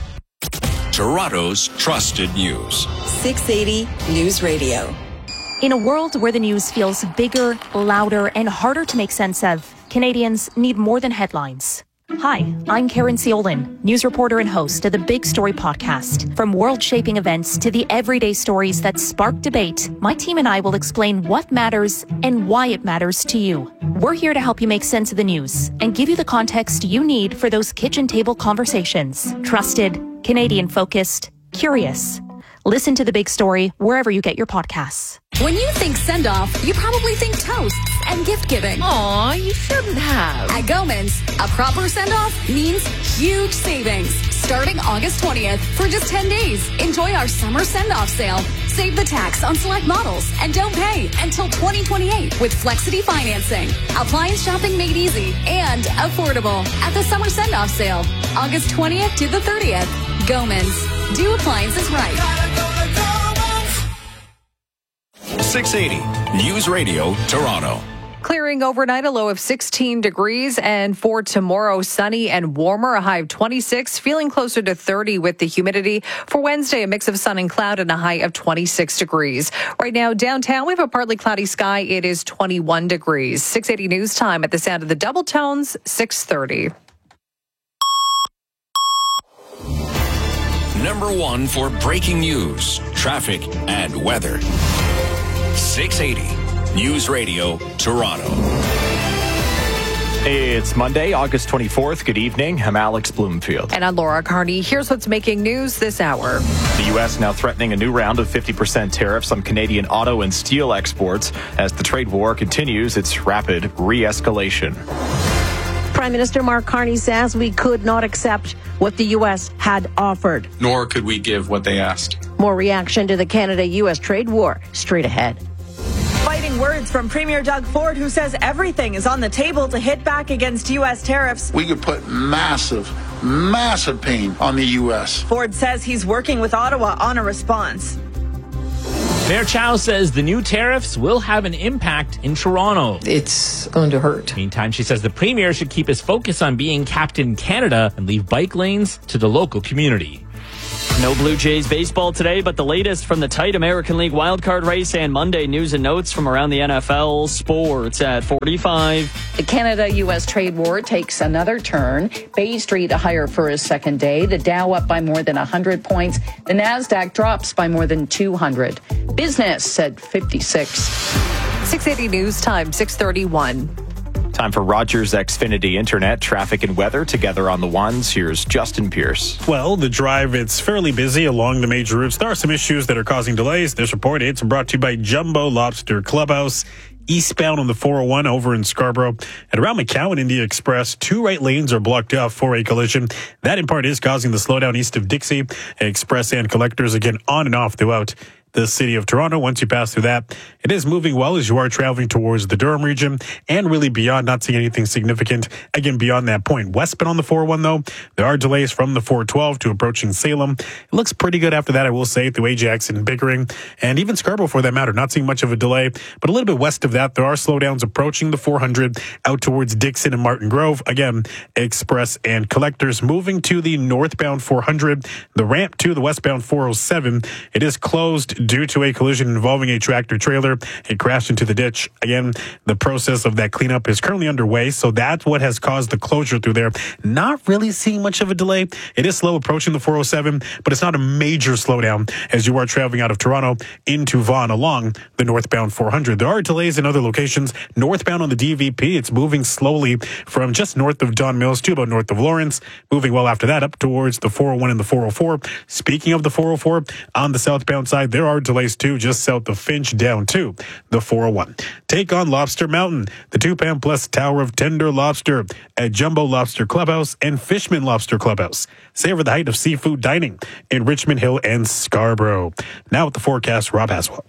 Toronto's trusted news. six eighty News Radio. In a world where the news feels bigger, louder, and harder to make sense of, Canadians need more than headlines. Hi, I'm Karen Ciolin, news reporter and host of the Big Story podcast. From world-shaping events to the everyday stories that spark debate, my team and I will explain what matters and why it matters to you. We're here to help you make sense of the news and give you the context you need for those kitchen table conversations. Trusted, Canadian-focused, curious. Listen to The Big Story wherever you get your podcasts. When you think send-off, you probably think toasts and gift-giving. Aw, you shouldn't have. At Gomans, a proper send-off means huge savings. Starting August twentieth, for just ten days, enjoy our summer send-off sale. Save the tax on select models and don't pay until twenty twenty-eight with Flexity financing. Appliance shopping made easy and affordable at the summer send-off sale, August twentieth to the thirtieth. Gomans, do appliances right. six eighty News Radio, Toronto. Clearing overnight, a low of sixteen degrees, and for tomorrow, sunny and warmer, a high of twenty-six, feeling closer to thirty with the humidity. For Wednesday, a mix of sun and cloud and a high of twenty-six degrees. Right now, downtown, we have a partly cloudy sky. It is twenty-one degrees. six eighty News Time at the sound of the double tones, six thirty. number one for breaking news, traffic, and weather. six eighty News Radio, Toronto. It's Monday, August twenty-fourth. Good evening. I'm Alex Bloomfield. And I'm Laura Carney. Here's what's making news this hour. The U S now threatening a new round of fifty percent tariffs on Canadian auto and steel exports as the trade war continues its rapid re-escalation. Prime Minister Mark Carney says we could not accept what the U S had offered. Nor could we give what they asked. More reaction to the Canada-U S trade war straight ahead. Fighting words from Premier Doug Ford, who says everything is on the table to hit back against U S tariffs. We could put massive, massive pain on the U S. Ford says he's working with Ottawa on a response. Mayor Chow says the new tariffs will have an impact in Toronto. It's going to hurt. Meantime, she says the Premier should keep his focus on being Captain Canada and leave bike lanes to the local community. No Blue Jays baseball today, but the latest from the tight American League wildcard race and Monday news and notes from around the N F L. Sports at forty-five. The Canada-U S trade war takes another turn. Bay Street higher for a second day. The Dow up by more than one hundred points. The Nasdaq drops by more than two hundred. Business at fifty-six. six eighty News Time, six thirty-one. Time for Rogers Xfinity Internet, traffic and weather together on the ones. Here's Justin Pierce. Well, the drive, it's fairly busy along the major routes. There are some issues that are causing delays. This report, it's brought to you by Jumbo Lobster Clubhouse. Eastbound on the four oh one over in Scarborough. And around McCowan in the Express, two right lanes are blocked off for a collision. That in part is causing the slowdown east of Dixie. Express and collectors again on and off throughout the city of Toronto. Once you pass through that, it is moving well as you are traveling towards the Durham region and really beyond, not seeing anything significant again beyond that point. Westbound on the four oh one though, there are delays from the four twelve to approaching Salem. It looks pretty good after that, I will say, through Ajax and Pickering and even Scarborough for that matter. Not seeing much of a delay, but a little bit west of that, there are slowdowns approaching the four hundred out towards Dixon and Martin Grove. Again, Express and collectors moving to the northbound four hundred, the ramp to the westbound four oh seven. It is closed due to a collision involving a tractor trailer. It crashed into the ditch. Again, the process of that cleanup is currently underway, so that's what has caused the closure through there. Not really seeing much of a delay. It is slow approaching the four oh seven, but it's not a major slowdown as you are traveling out of Toronto into Vaughan along the northbound four hundred. There are delays in other locations. Northbound on the D V P, it's moving slowly from just north of Don Mills to about north of Lawrence. Moving well after that up towards the four oh one and the four oh four. Speaking of the four oh four, on the southbound side, there are delays too, just south of Finch down to the four oh one. Take on Lobster Mountain, the two pound plus tower of tender lobster at Jumbo Lobster Clubhouse and Fishman Lobster Clubhouse. Savor the height of seafood dining in Richmond Hill and Scarborough. Now with the forecast, Rob Haswell.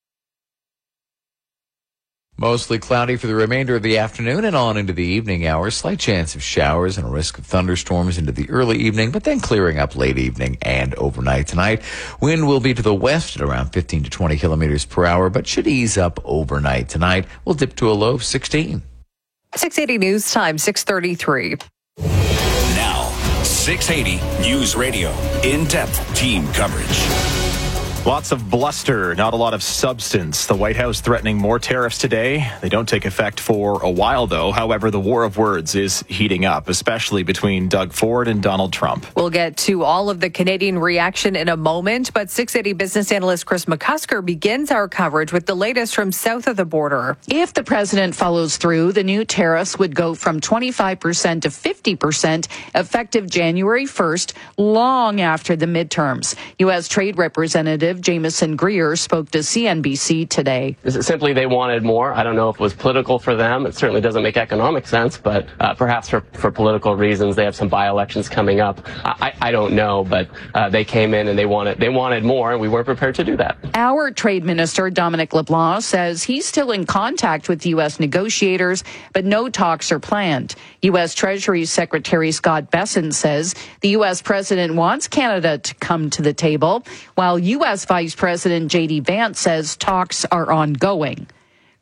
Mostly cloudy for the remainder of the afternoon and on into the evening hours. Slight chance of showers and a risk of thunderstorms into the early evening, but then clearing up late evening and overnight tonight. Wind will be to the west at around fifteen to twenty kilometers per hour, but should ease up overnight tonight. We'll dip to a low of sixteen. six eighty News Time, six thirty-three. Now, six eighty News Radio. In-depth team coverage. Lots of bluster, not a lot of substance. The White House threatening more tariffs today. They don't take effect for a while, though. However, the war of words is heating up, especially between Doug Ford and Donald Trump. We'll get to all of the Canadian reaction in a moment, but six eighty business analyst Chris McCusker begins our coverage with the latest from south of the border. If the president follows through, the new tariffs would go from twenty-five percent to fifty percent effective January first, long after the midterms. U S Trade Representative Jameson Greer spoke to C N B C today. Simply, they wanted more. I don't know if it was political for them. It certainly doesn't make economic sense, but uh, perhaps for, for political reasons. They have some by-elections coming up. I, I don't know, but uh, they came in and they wanted they wanted more, and we weren't prepared to do that. Our trade minister, Dominic LeBlanc, says he's still in contact with U S negotiators, but no talks are planned. U S Treasury Secretary Scott Bessent says the U S president wants Canada to come to the table, while U S Vice President J D Vance says talks are ongoing.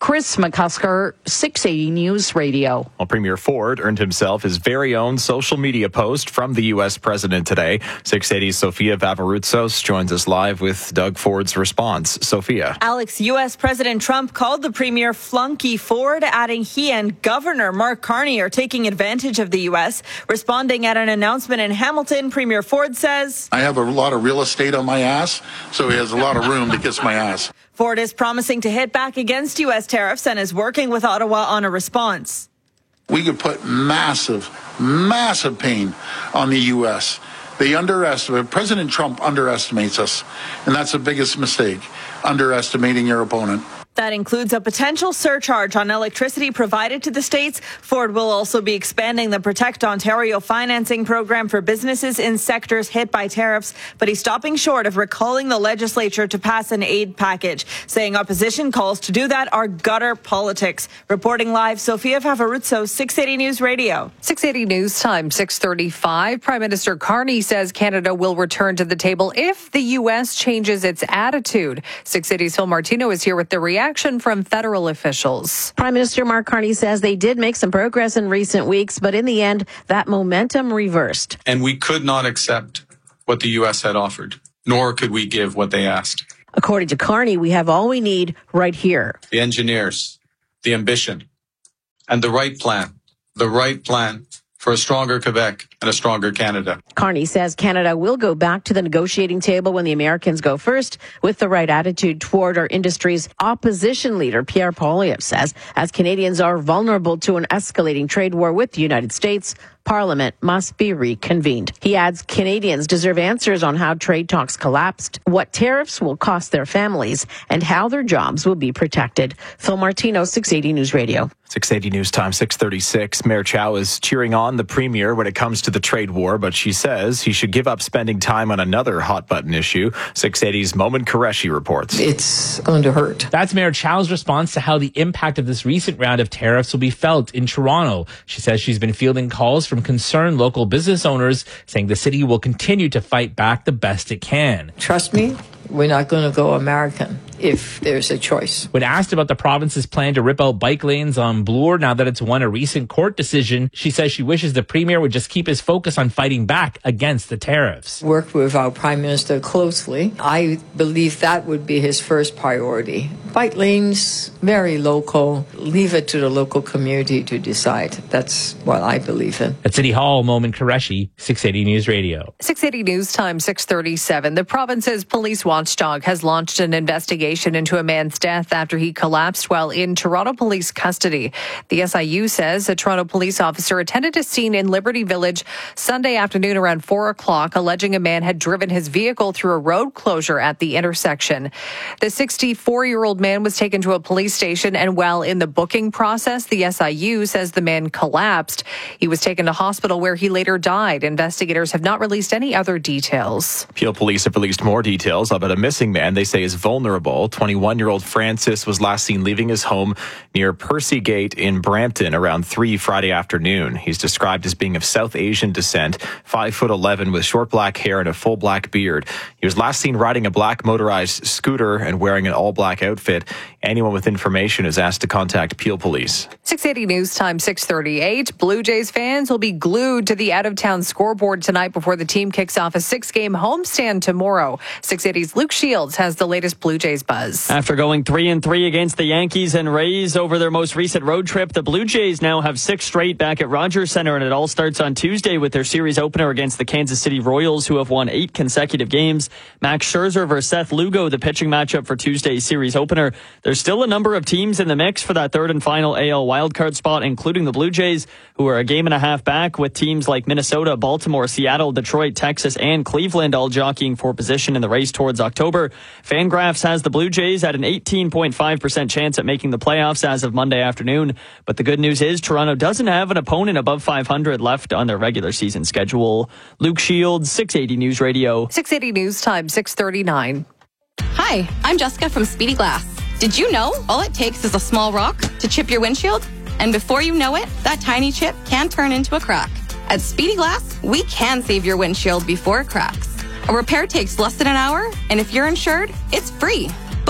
Chris McCusker, six eighty News Radio. Well, Premier Ford earned himself his very own social media post from the U S president today. six eighty's Sofia Vavarutsos joins us live with Doug Ford's response. Sofia. Alex, U S President Trump called the premier flunky Ford, adding he and Governor Mark Carney are taking advantage of the U S. Responding at an announcement in Hamilton, Premier Ford says, I have a lot of real estate on my ass, so he has a lot of room to kiss my ass. Ford is promising to hit back against U S tariffs and is working with Ottawa on a response. We could put massive, massive pain on the U S. They underestimate, President Trump underestimates us, and that's the biggest mistake, underestimating your opponent. That includes a potential surcharge on electricity provided to the states. Ford will also be expanding the Protect Ontario financing program for businesses in sectors hit by tariffs, but he's stopping short of recalling the legislature to pass an aid package, saying opposition calls to do that are gutter politics. Reporting live, Sofia Favaruzzo, six eighty News Radio. six eighty News Time, six thirty-five. Prime Minister Carney says Canada will return to the table if the U S changes its attitude. six eighty's Phil Martino is here with the reaction from federal officials. Prime Minister Mark Carney says they did make some progress in recent weeks, but in the end, that momentum reversed. And we could not accept what the U S had offered, nor could we give what they asked. According to Carney, we have all we need right here. The engineers, the ambition, and the right plan, the right plan for a stronger Quebec and a stronger Canada. Carney says Canada will go back to the negotiating table when the Americans go first with the right attitude toward our industries. Opposition leader Pierre Poilievre says as Canadians are vulnerable to an escalating trade war with the United States, Parliament must be reconvened. He adds Canadians deserve answers on how trade talks collapsed, what tariffs will cost their families, and how their jobs will be protected. Phil Martino, six eighty News Radio. six eighty News Time, six thirty-six. Mayor Chow is cheering on the premier when it comes to the trade war, but she says he should give up spending time on another hot-button issue. six eighty's Momin Qureshi reports. It's going to hurt. That's Mayor Chow's response to how the impact of this recent round of tariffs will be felt in Toronto. She says she's been fielding calls from concerned local business owners, saying the city will continue to fight back the best it can. Trust me, we're not going to go American if there's a choice. When asked about the province's plan to rip out bike lanes on Bloor now that it's won a recent court decision, she says she wishes the premier would just keep his focus on fighting back against the tariffs. Work with our prime minister closely. I believe that would be his first priority. Bike lanes, very local. Leave it to the local community to decide. That's what I believe in. At City Hall, Momin Qureshi, six eighty News Radio. six eighty News Time, six thirty-seven. The province's police watchdog has launched an investigation into a man's death after he collapsed while in Toronto police custody. The S I U says a Toronto police officer attended a scene in Liberty Village Sunday afternoon around four o'clock, alleging a man had driven his vehicle through a road closure at the intersection. The sixty-four-year-old man was taken to a police station, and while in the booking process, the S I U says the man collapsed. He was taken to hospital where he later died. Investigators have not released any other details. Peel police have released more details about a missing man they say is vulnerable. twenty-one-year-old Francis was last seen leaving his home near Percy Gate in Brampton around three Friday afternoon. He's described as being of South Asian descent, five foot eleven with short black hair and a full black beard. He was last seen riding a black motorized scooter and wearing an all-black outfit. Anyone with information is asked to contact Peel Police. six eighty News Time, six thirty-eight. Blue Jays fans will be glued to the out-of-town scoreboard tonight before the team kicks off a six-game homestand tomorrow. six eighty's Luke Shields has the latest Blue Jays buzz. After going three and three against the Yankees and Rays over their most recent road trip, the Blue Jays now have six straight back at Rogers Center, and it all starts on Tuesday with their series opener against the Kansas City Royals, who have won eight consecutive games. Max Scherzer versus Seth Lugo, the pitching matchup for Tuesday's series opener. There's still a number of teams in the mix for that third and final A L wildcard spot, including the Blue Jays, who are a game and a half back, with teams like Minnesota, Baltimore, Seattle, Detroit, Texas, and Cleveland all jockeying for position in the race towards October. Fangraphs has the Blue Jays at an eighteen point five percent chance at making the playoffs as of Monday afternoon. But the good news is Toronto doesn't have an opponent above five hundred left on their regular season schedule. Luke Shields, six eighty News Radio. six eighty News Time, six thirty-nine. Hi, I'm Jessica from Speedy Glass. Did you know all it takes is a small rock to chip your windshield? And before you know it, that tiny chip can turn into a crack. At Speedy Glass, we can save your windshield before it cracks. A repair takes less than an hour, and if you're insured, it's free.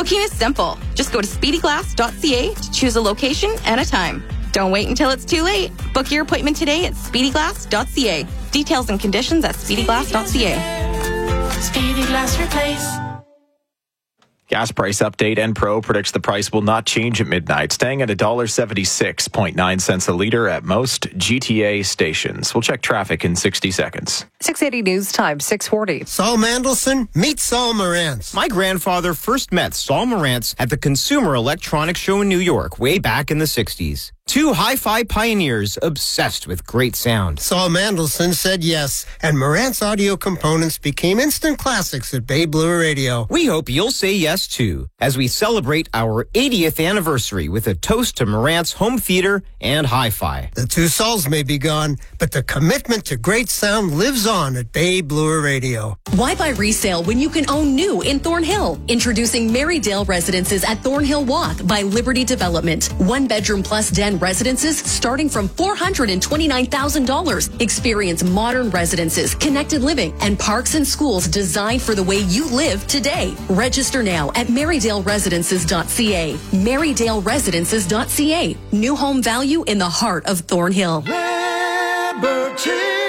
Booking is simple. Just go to speedy glass dot c a to choose a location and a time. Don't wait until it's too late. Book your appointment today at speedy glass dot c a. Details and conditions at speedy glass dot c a. Speedy Glass Replace. Gas price update. Enpro predicts the price will not change at midnight, staying at one dollar seventy-six point nine cents a litre at most G T A stations. We'll check traffic in sixty seconds. six eighty News Time, six forty. Saul Mandelson, meet Saul Morantz. My grandfather first met Saul Morantz at the Consumer Electronics Show in New York way back in the sixties. Two hi-fi pioneers obsessed with great sound. Saul Mandelson said yes, and Morantz audio components became instant classics at Bay Blue Radio. We hope you'll say yes too, as we celebrate our eightieth anniversary with a toast to Morantz home theater and hi-fi. The two Sauls may be gone, but the commitment to great sound lives on at Bay Blue Radio. Why buy resale when you can own new in Thornhill? Introducing Marydale Residences at Thornhill Walk by Liberty Development. One bedroom plus den residences starting from four hundred twenty-nine thousand dollars. Experience modern residences, connected living, and parks and schools designed for the way you live today. Register now at marydale residences dot c a. marydale residences dot c a. New home value in the heart of Thornhill. Liberty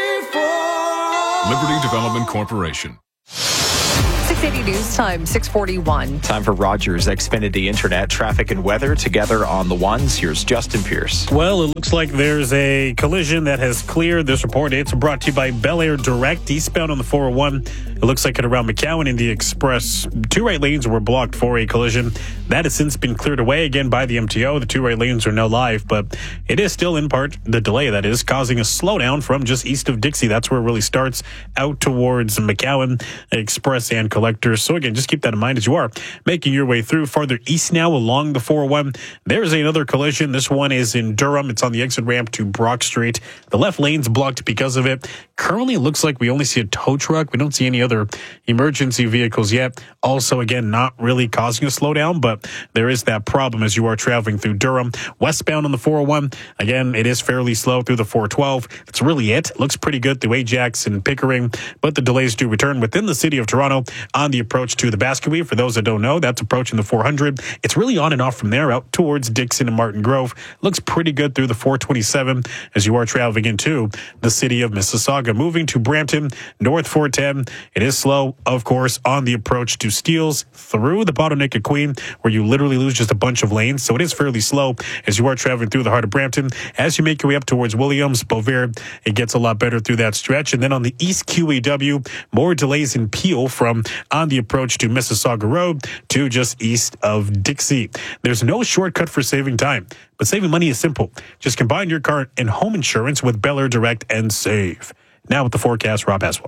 Development Corporation. six eighty News Time, six forty-one. Time for Rogers Xfinity Internet, traffic and weather together on the ones. Here's Justin Pierce. Well, it looks like there's a collision that has cleared. This report, it's brought to you by Bel Air Direct, eastbound on the four oh one. It looks like it around McCowan in the Express. Two right lanes were blocked for a collision. That has since been cleared away again by the M T O. The two right lanes are now live, but it is still in part, the delay that is, causing a slowdown from just east of Dixie. That's where it really starts out towards McCowan, Express, and Collectors. So again, just keep that in mind as you are making your way through. Farther east now along the four oh one, there's another collision. This one is in Durham. It's on the exit ramp to Brock Street. The left lane's blocked because of it. Currently, it looks like we only see a tow truck. We don't see any other emergency vehicles yet. Also, again, not really causing a slowdown, but there is that problem as you are traveling through Durham. Westbound on the four oh one, again, it is fairly slow through the four twelve. That's really it. Looks pretty good through Ajax and Pickering, but the delays do return within the city of Toronto on the approach to the Basket-Weave. For those that don't know, that's approaching the four hundred. It's really on and off from there out towards Dixon and Martin Grove. Looks pretty good through the four twenty-seven as you are traveling into the city of Mississauga. Moving to Brampton, North four ten. It is slow, of course, on the approach to Steeles through the bottleneck at Queen, where you literally lose just a bunch of lanes. So it is fairly slow as you are traveling through the heart of Brampton. As you make your way up towards Williams, Beauvais, it gets a lot better through that stretch. And then on the East Q E W, more delays in Peel from on the approach to Mississauga Road to just east of Dixie. There's no shortcut for saving time, but saving money is simple. Just combine your car and home insurance with Bel Air Direct and save. Now with the forecast, Rob Haswell.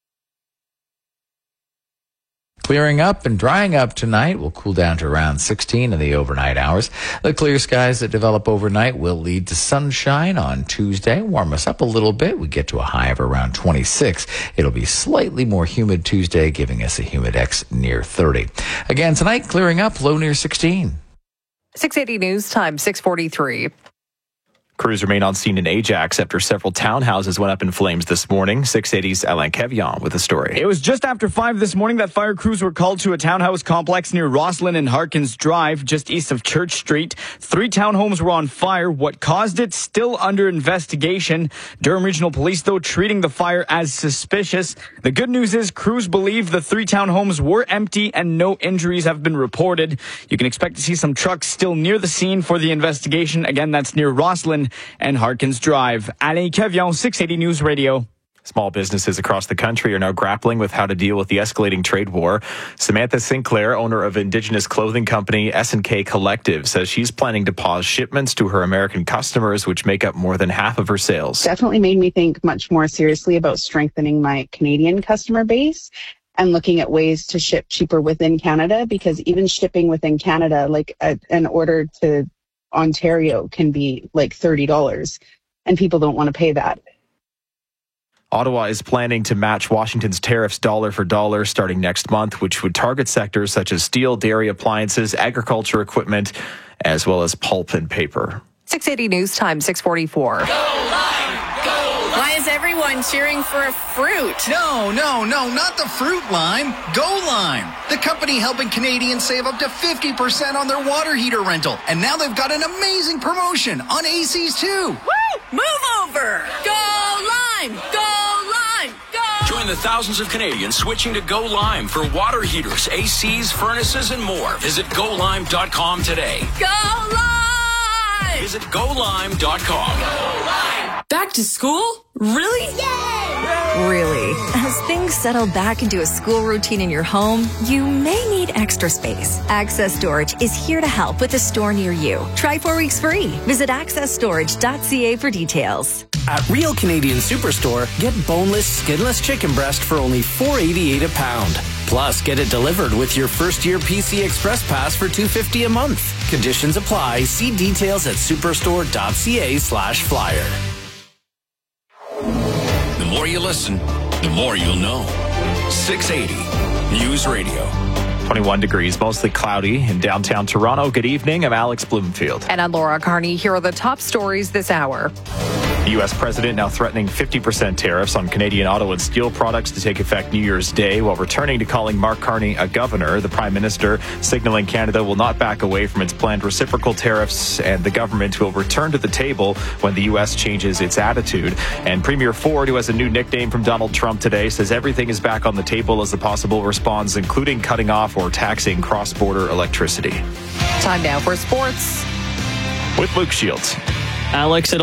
Clearing up and drying up tonight. Will cool down to around sixteen in the overnight hours. The clear skies that develop overnight will lead to sunshine on Tuesday. Warm us up a little bit. We get to a high of around twenty-six. It'll be slightly more humid Tuesday, giving us a humidex near thirty. Again, tonight, clearing up, low near sixteen. six eighty News Time, six forty-three. Crews remain on scene in Ajax after several townhouses went up in flames this morning. six eighty's Alain Kevion with the story. It was just after five this morning that fire crews were called to a townhouse complex near Roslyn and Harkins Drive, just east of Church Street. Three townhomes were on fire. What caused it, still under investigation. Durham Regional Police, though, treating the fire as suspicious. The good news is crews believe the three townhomes were empty and no injuries have been reported. You can expect to see some trucks still near the scene for the investigation. Again, that's near Roslyn and Harkins Drive. Alain Kevion, six eighty News Radio. Small businesses across the country are now grappling with how to deal with the escalating trade war. Samantha Sinclair, owner of Indigenous clothing company S and K Collective, says she's planning to pause shipments to her American customers, which make up more than half of her sales. Definitely made me think much more seriously about strengthening my Canadian customer base and looking at ways to ship cheaper within Canada, because even shipping within Canada, like a, an order to Ontario can be like thirty dollars, and people don't want to pay that. Ottawa is planning to match Washington's tariffs dollar for dollar starting next month, which would target sectors such as steel, dairy, appliances, agriculture equipment, as well as pulp and paper. six eighty News Time, six forty-four. Go Lion, go Why is everyone cheering for a fruit? No, no, no, not the fruit lime. Go Lime, the company helping Canadians save up to fifty percent on their water heater rental. And now they've got an amazing promotion on A Cs too. Woo! Move over! Go Lime! Go Lime! Go! Join the thousands of Canadians switching to Go Lime for water heaters, A Cs, furnaces, and more. Visit go lime dot com today. Go Lime! Visit go lime dot com. Go Lime! Back to school? Really? Yay! Really? As things settle back into a school routine in your home, you may need extra space. Access Storage is here to help with a store near you. Try four weeks free. Visit access storage dot c a for details. At Real Canadian Superstore, get boneless, skinless chicken breast for only four eighty-eight a pound. Plus, get it delivered with your first-year P C Express Pass for two fifty a month. Conditions apply. See details at superstore dot c a slash flyer. The more you listen, the more you'll know. six eighty News Radio. twenty-one degrees, mostly cloudy in downtown Toronto. Good evening. I'm Alex Bloomfield. And I'm Laura Carney. Here are the top stories this hour. The U S president now threatening fifty percent tariffs on Canadian auto and steel products to take effect New Year's Day, while returning to calling Mark Carney a governor. The Prime Minister signaling Canada will not back away from its planned reciprocal tariffs, and the government will return to the table when the U S changes its attitude. And Premier Ford, who has a new nickname from Donald Trump today, says everything is back on the table as a possible response, including cutting off or taxing cross-border electricity. Time now for sports with Luke Shields. Alex,